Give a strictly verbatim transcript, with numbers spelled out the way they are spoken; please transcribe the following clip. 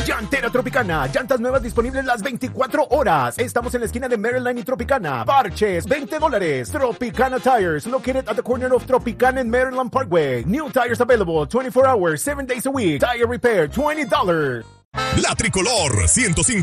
Llantera Tropicana, llantas nuevas disponibles las veinticuatro horas. Estamos en la esquina de Maryland y Tropicana. Parches, veinte dólares. Tropicana Tires, located at the corner of Tropicana and Maryland Parkway. New tires available twenty-four hours, seven days a week. Tire repair, twenty dollars. La Tricolor ciento cinco.